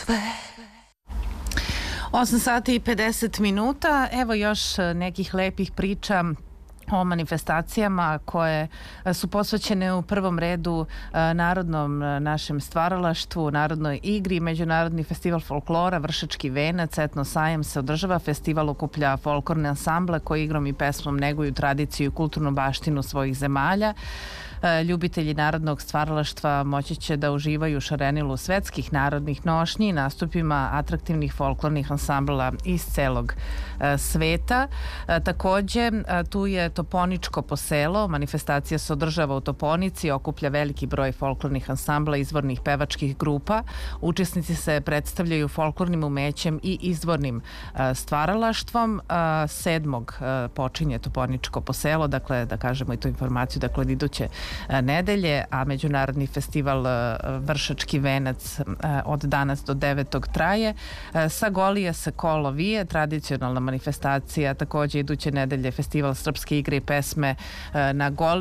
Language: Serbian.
sve. 8 sati i 50 minuta. Evo još nekih lepih priča o manifestacijama koje su posvećene u prvom redu narodnom našem stvaralaštvu, narodnoj igri. Međunarodni festival folklora, Vršački venac, Etno sajam se održava. Festival okuplja folklorne ansamble koji igrom i pesmom neguju tradiciju i kulturnu baštinu svojih zemalja. Ljubitelji narodnog stvaralaštva moći će da uživaju u šarenilu svetskih narodnih nošnji i nastupima atraktivnih folklornih ansambla iz celog sveta. Takođe, tu je Toponičko poselo. Manifestacija se održava u Toponici, okuplja veliki broj folklornih ansambla, izvornih pevačkih grupa. Učesnici se predstavljaju folklornim umećem i izvornim stvaralaštvom. 7. počinje Toponičko poselo, dakle, da kažemo i tu informaciju, dakle, od iduće nedelje, a Međunarodni festival Vršački venac od danas do 9. traje. Sa Golije se kolo vije, tradicionalna manifestacija, takođe iduće nedelje festival srpske igre i pesme na Goliji.